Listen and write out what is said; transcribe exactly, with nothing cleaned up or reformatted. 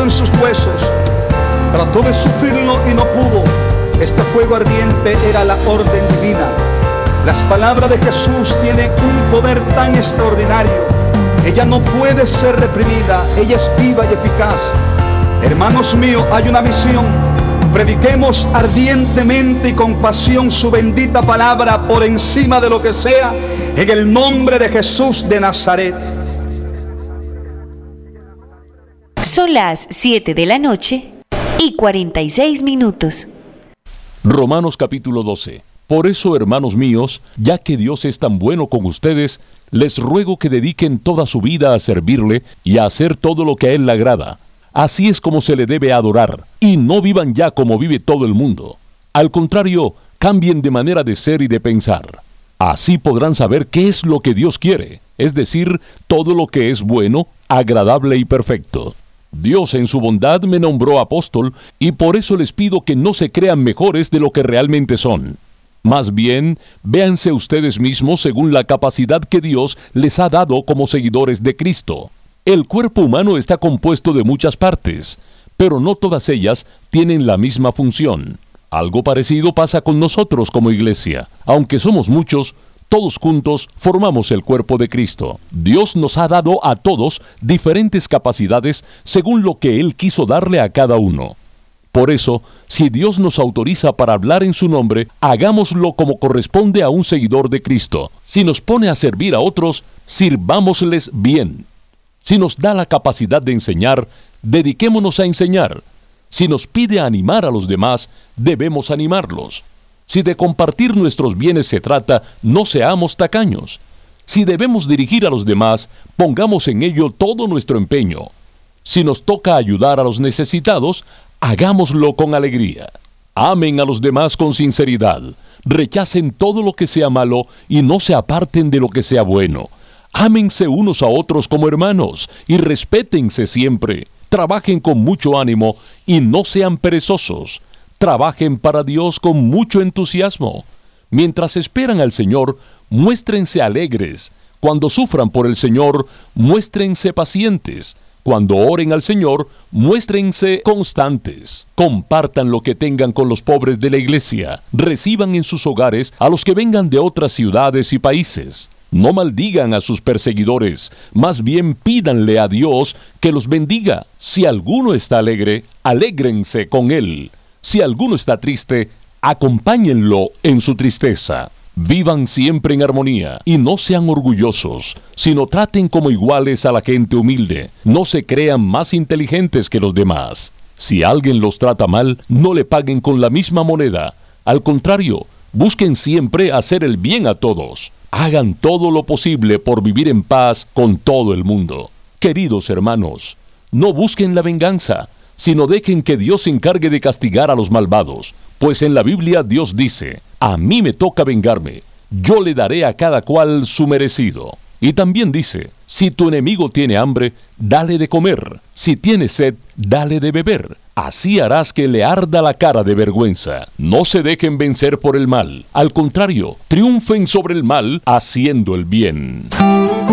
en sus huesos. Trató de sufrirlo y no pudo. Este fuego ardiente era la orden divina. Las palabras de Jesús tienen un poder tan extraordinario. Ella no puede ser reprimida, ella es viva y eficaz. Hermanos míos, hay una misión. Prediquemos ardientemente y con pasión su bendita palabra por encima de lo que sea, en el nombre de Jesús de Nazaret. Son las siete de la noche y cuarenta y seis minutos. Romanos capítulo doce. Por eso, hermanos míos, ya que Dios es tan bueno con ustedes, les ruego que dediquen toda su vida a servirle y a hacer todo lo que a Él le agrada. Así es como se le debe adorar, y no vivan ya como vive todo el mundo. Al contrario, cambien de manera de ser y de pensar. Así podrán saber qué es lo que Dios quiere, es decir, todo lo que es bueno, agradable y perfecto. Dios en su bondad me nombró apóstol, y por eso les pido que no se crean mejores de lo que realmente son. Más bien, véanse ustedes mismos según la capacidad que Dios les ha dado como seguidores de Cristo. El cuerpo humano está compuesto de muchas partes, pero no todas ellas tienen la misma función. Algo parecido pasa con nosotros como iglesia. Aunque somos muchos, todos juntos formamos el cuerpo de Cristo. Dios nos ha dado a todos diferentes capacidades según lo que Él quiso darle a cada uno. Por eso, si Dios nos autoriza para hablar en su nombre, hagámoslo como corresponde a un seguidor de Cristo. Si nos pone a servir a otros, sirvámosles bien. Si nos da la capacidad de enseñar, dediquémonos a enseñar. Si nos pide animar a los demás, debemos animarlos. Si de compartir nuestros bienes se trata, no seamos tacaños. Si debemos dirigir a los demás, pongamos en ello todo nuestro empeño. Si nos toca ayudar a los necesitados, hagámoslo con alegría. Amen a los demás con sinceridad. Rechacen todo lo que sea malo y no se aparten de lo que sea bueno. Ámense unos a otros como hermanos y respétense siempre. Trabajen con mucho ánimo y no sean perezosos. Trabajen para Dios con mucho entusiasmo. Mientras esperan al Señor, muéstrense alegres. Cuando sufran por el Señor, muéstrense pacientes. Cuando oren al Señor, muéstrense constantes. Compartan lo que tengan con los pobres de la iglesia. Reciban en sus hogares a los que vengan de otras ciudades y países. No maldigan a sus perseguidores, más bien pídanle a Dios que los bendiga. Si alguno está alegre, alégrense con él. Si alguno está triste, acompáñenlo en su tristeza. Vivan siempre en armonía y no sean orgullosos, sino traten como iguales a la gente humilde. No se crean más inteligentes que los demás. Si alguien los trata mal, no le paguen con la misma moneda. Al contrario, busquen siempre hacer el bien a todos. Hagan todo lo posible por vivir en paz con todo el mundo. Queridos hermanos, no busquen la venganza, sino dejen que Dios se encargue de castigar a los malvados. Pues en la Biblia Dios dice: a mí me toca vengarme, yo le daré a cada cual su merecido. Y también dice: si tu enemigo tiene hambre, dale de comer. Si tiene sed, dale de beber. Así harás que le arda la cara de vergüenza. No se dejen vencer por el mal. Al contrario, triunfen sobre el mal haciendo el bien.